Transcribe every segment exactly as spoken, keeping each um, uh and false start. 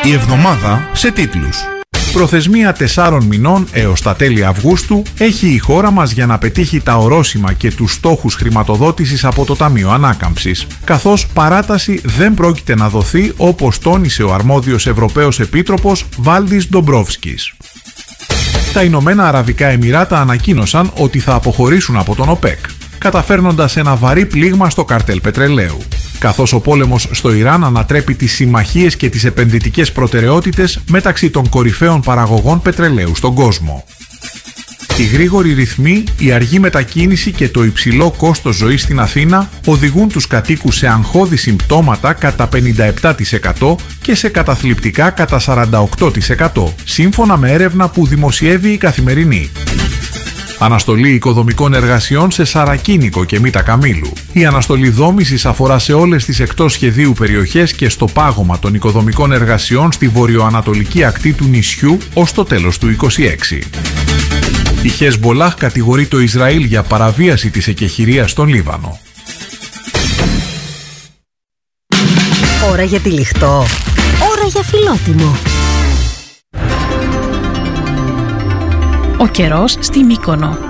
Η εβδομάδα σε τίτλους. Προθεσμία τεσσάρων μηνών έως τα τέλη Αυγούστου έχει η χώρα μας για να πετύχει τα ορόσημα και τους στόχους χρηματοδότησης από το Ταμείο Ανάκαμψης, καθώς παράταση δεν πρόκειται να δοθεί, όπως τόνισε ο αρμόδιος Ευρωπαίος Επίτροπος Βάλντις Ντομπρόφσκης. Τα Ηνωμένα Αραβικά Εμιράτα ανακοίνωσαν ότι θα αποχωρήσουν από τον ΟΠΕΚ, καταφέρνοντας ένα βαρύ πλήγμα στο καρτέλ πετρελαίου, καθώς ο πόλεμος στο Ιράν ανατρέπει τις συμμαχίες και τις επενδυτικές προτεραιότητες μεταξύ των κορυφαίων παραγωγών πετρελαίου στον κόσμο. Οι γρήγοροι ρυθμοί, η αργή μετακίνηση και το υψηλό κόστος ζωής στην Αθήνα οδηγούν τους κατοίκους σε αγχώδη συμπτώματα κατά πενήντα επτά τοις εκατό και σε καταθλιπτικά κατά σαράντα οκτώ τοις εκατό, σύμφωνα με έρευνα που δημοσιεύει η Καθημερινή. Αναστολή οικοδομικών εργασιών σε Σαρακίνικο και Μήτα Καμήλου. Η αναστολή δόμησης αφορά σε όλες τις εκτός σχεδίου περιοχές και στο πάγωμα των οικοδομικών εργασιών στη βορειοανατολική ακτή του νησιού ως το τέλος του είκοσι έξι. Η Χεσμπολάχ κατηγορεί το Ισραήλ για παραβίαση της εκεχηρίας στον Λίβανο. Ώρα για τυλιχτό. Ώρα για φιλότιμο. Ο καιρός στη Μύκονο.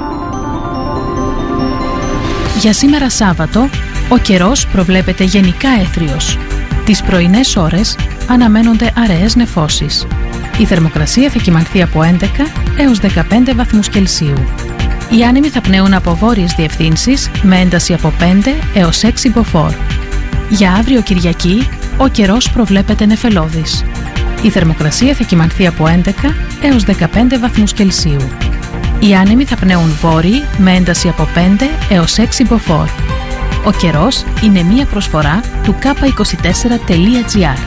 Για σήμερα Σάββατο, ο καιρός προβλέπεται γενικά έθριος. Τις πρωινές ώρες αναμένονται αραιές νεφώσεις. Η θερμοκρασία θα κυμανθεί από έντεκα έως δεκαπέντε βαθμούς Κελσίου. Οι άνεμοι θα πνέουν από βόρειες διευθύνσεις με ένταση από πέντε έως έξι μποφόρ. Για αύριο Κυριακή, ο καιρός προβλέπεται νεφελώδης. Η θερμοκρασία θα κυμανθεί από έντεκα έως δεκαπέντε βαθμούς Κελσίου. Οι άνεμοι θα πνέουν βόρειοι με ένταση από πέντε έως έξι μποφόρ. Ο καιρός είναι μία προσφορά του κάπα είκοσι τέσσερα τελεία τζι άρ.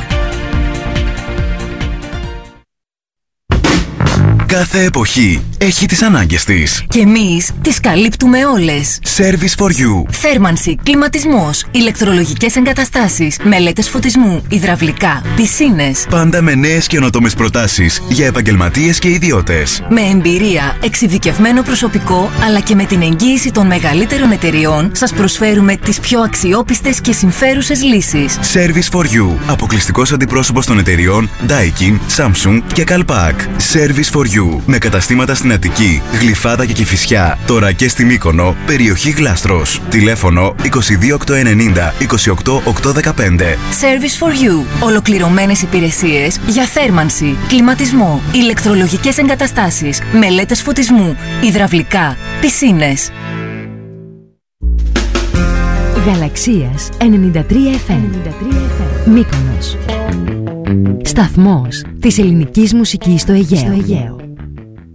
Κάθε εποχή έχει τις ανάγκες της. Και εμείς τις καλύπτουμε όλες. Service for you. Θέρμανση, κλιματισμός, ηλεκτρολογικές εγκαταστάσεις, μελέτες φωτισμού, υδραυλικά, πισίνες. Πάντα με νέες καινοτόμες προτάσεις για επαγγελματίες και ιδιώτες. Με εμπειρία, εξειδικευμένο προσωπικό, αλλά και με την εγγύηση των μεγαλύτερων εταιριών, σας προσφέρουμε τις πιο αξιόπιστες και συμφέρουσες λύσεις. Service for you. Αποκλειστικός αντιπρόσωπος των εταιριών Daikin, Samsung και Calpac. Service for you. Με καταστήματα στην Αττική, Γλυφάδα και Κηφισιά. Τώρα και στη Μύκονο, περιοχή Γλάστρος. Τηλέφωνο είκοσι δύο οκτακόσια ενενήντα είκοσι οκτώ οκτακόσια δεκαπέντε. Service for you. Ολοκληρωμένες υπηρεσίες για θέρμανση, κλιματισμό, ηλεκτρολογικές εγκαταστάσεις, μελέτες φωτισμού, υδραυλικά, πισίνες. Γαλαξίας ενενήντα τρία εφ εμ. Μύκονος. Σταθμός της ελληνικής μουσικής στο Αιγαίο.